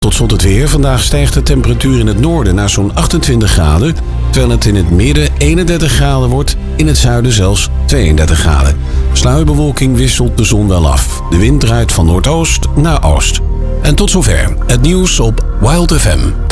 Tot slot het weer. Vandaag stijgt de temperatuur in het noorden naar zo'n 28 graden, terwijl het in het midden 31 graden wordt, in het zuiden zelfs 32 graden. Sluierbewolking wisselt de zon wel af. De wind draait van noordoost naar oost. En tot zover het nieuws op Wild FM.